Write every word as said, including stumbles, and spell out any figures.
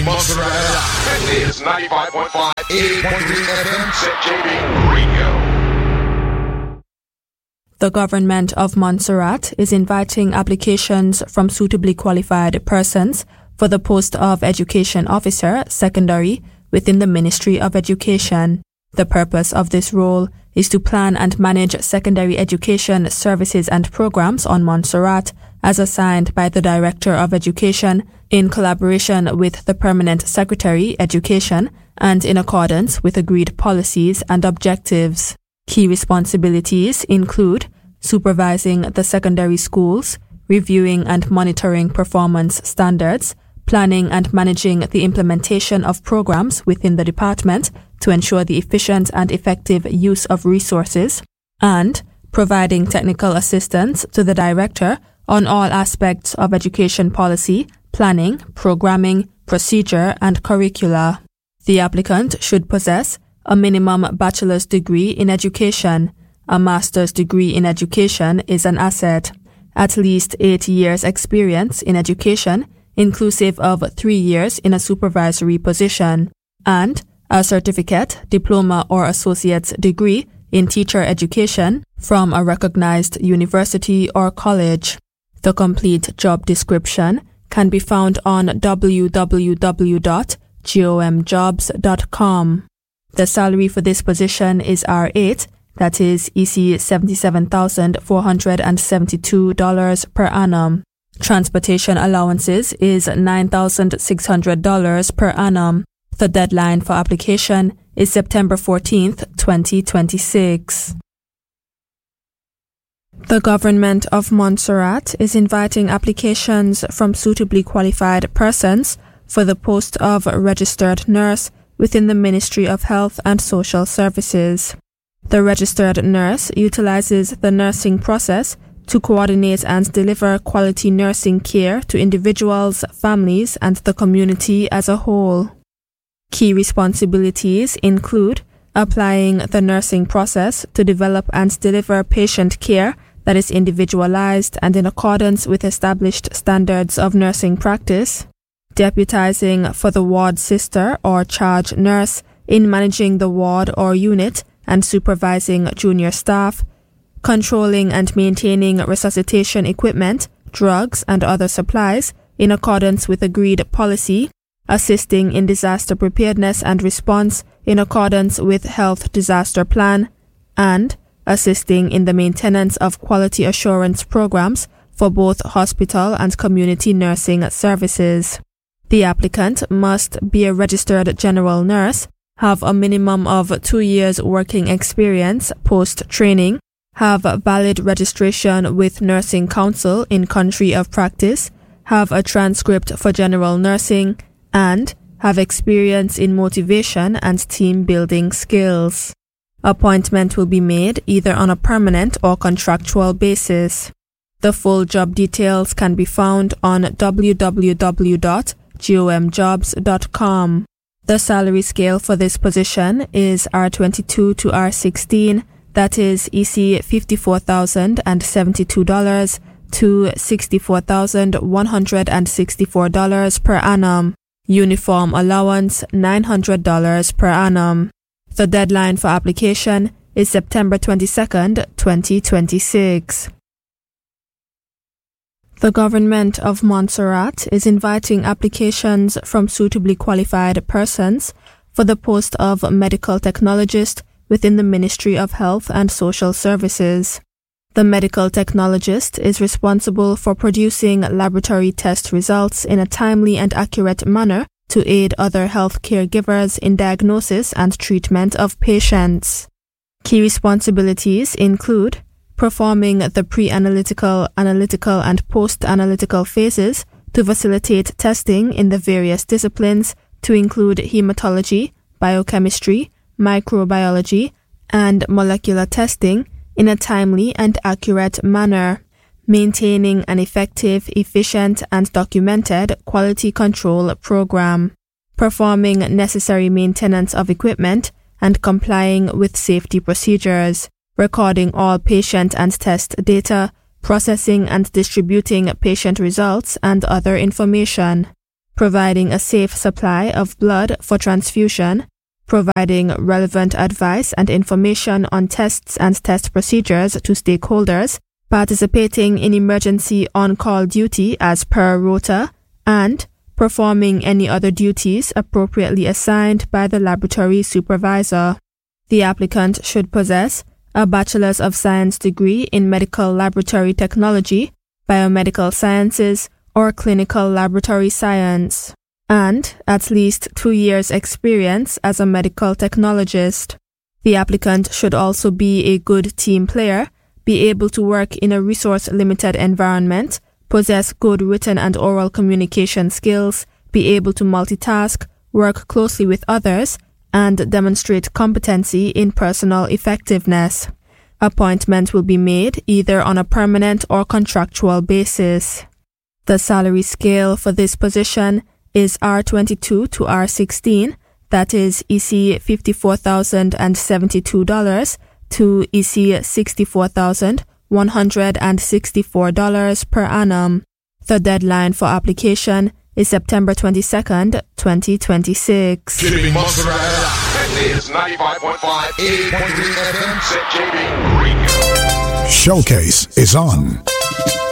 Montserrat. This is ninety-five point five, eighty point three F M, Z J B Radio. The government of Montserrat is inviting applications from suitably qualified persons for the post of Education Officer, Secondary, within the Ministry of Education. The purpose of this role is to plan and manage secondary education services and programs on Montserrat as assigned by the Director of Education in collaboration with the Permanent Secretary, Education, and in accordance with agreed policies and objectives. Key responsibilities include supervising the secondary schools, reviewing and monitoring performance standards, planning and managing the implementation of programs within the department to ensure the efficient and effective use of resources, and providing technical assistance to the Director on all aspects of education policy, planning, programming, procedure, and curricula. The applicant should possess a minimum bachelor's degree in education. A master's degree in education is an asset. At least eight years experience in education, inclusive of three years in a supervisory position, and a certificate, diploma, or associate's degree in teacher education from a recognized university or college. The complete job description can be found on w w w dot gom jobs dot com. The salary for this position is R eight, that is E C seventy-seven thousand four hundred seventy-two dollars per annum. Transportation allowances is nine thousand six hundred dollars per annum. The deadline for application is September fourteenth, twenty twenty-six. The government of Montserrat is inviting applications from suitably qualified persons for the post of registered nurse within the Ministry of Health and Social Services. The registered nurse utilizes the nursing process to coordinate and deliver quality nursing care to individuals, families, and the community as a whole. Key responsibilities include applying the nursing process to develop and deliver patient care that is individualized and in accordance with established standards of nursing practice, deputizing for the ward sister or charge nurse in managing the ward or unit and supervising junior staff, controlling and maintaining resuscitation equipment, drugs, and other supplies in accordance with agreed policy, assisting in disaster preparedness and response in accordance with health disaster plan, and assisting in the maintenance of quality assurance programs for both hospital and community nursing services. The applicant must be a registered general nurse, have a minimum of two years working experience post-training, have valid registration with Nursing Council in country of practice, have a transcript for general nursing, and have experience in motivation and team building skills. Appointment will be made either on a permanent or contractual basis. The full job details can be found on w w w dot gom jobs dot com. The salary scale for this position is R twenty-two to R sixteen, that is E C fifty-four thousand seventy-two dollars to sixty-four thousand one hundred sixty-four dollars per annum. Uniform allowance nine hundred dollars per annum. The deadline for application is September twenty-second, twenty twenty-six. The government of Montserrat is inviting applications from suitably qualified persons for the post of medical technologist within the Ministry of Health and Social Services. The medical technologist is responsible for producing laboratory test results in a timely and accurate manner to aid other health caregivers in diagnosis and treatment of patients. Key responsibilities include performing the pre-analytical, analytical, and post-analytical phases to facilitate testing in the various disciplines to include hematology, biochemistry, microbiology, and molecular testing in a timely and accurate manner, maintaining an effective, efficient, and documented quality control program, performing necessary maintenance of equipment, and complying with safety procedures, recording all patient and test data, processing and distributing patient results and other information, providing a safe supply of blood for transfusion, providing relevant advice and information on tests and test procedures to stakeholders, participating in emergency on-call duty as per rota, and performing any other duties appropriately assigned by the laboratory supervisor. The applicant should possess a Bachelor's of Science degree in Medical Laboratory Technology, Biomedical Sciences, or Clinical Laboratory Science, and at least two years' experience as a medical technologist. The applicant should also be a good team player, be able to work in a resource-limited environment, possess good written and oral communication skills, be able to multitask, work closely with others, and demonstrate competency in personal effectiveness. Appointment will be made either on a permanent or contractual basis. The salary scale for this position is R twenty-two to R sixteen, that is E C fifty-four thousand seventy-two dollars to E C sixty-four thousand one hundred sixty-four dollars per annum. The deadline for application is September twenty-second, twenty twenty-six. Jimmy Mozzarella. This is ninety-five point five, eighty point three F M, Saint J D Radio. Showcase is on.